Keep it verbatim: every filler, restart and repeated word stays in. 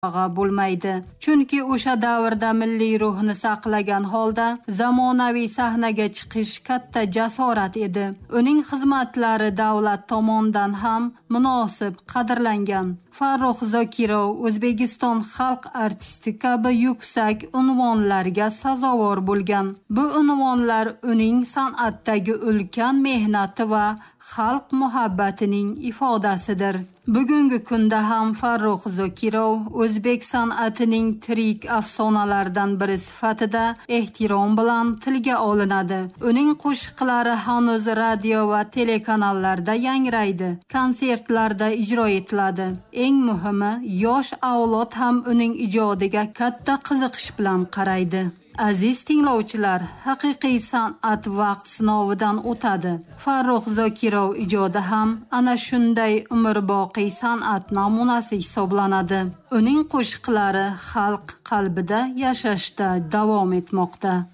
bo'lmaydi. Chunki o'sha davrda milliy ruhni saqlagan holda zamonaviy sahnaga chiqish katta jasorat edi. Uning xizmatlari davlat tomonidan ham munosib qadrlangan. Farruh Zokirov O'zbekiston xalq artisti kabi yuksak unvonlarga sazovor bo'lgan. Bu unvonlar uning san'atdagi ulkan mehnati va xalq muhabbatining ifodasidir. Bugungi kunda ham Farruh Zokirov o'zbek san'atining tirik afsonalardan biri sifatida ehtirom bilan tilga olinadi. Uning qo'shiqlari hanuz radio va telekanallarda yangraydi, konsertlarda ijro etiladi. Eng muhimi, yosh avlod ham uning ijodiga katta qiziqish bilan qaraydi. Aziz tinglovchilar, haqiqiy san'at vaqt sinovidan o'tadi. Farruh Zokirov ijodi ham ana shunday umrboqiy san'at namunasi hisoblanadi. Uning qo'shiqlari xalq qalbida yashashda davom etmoqda.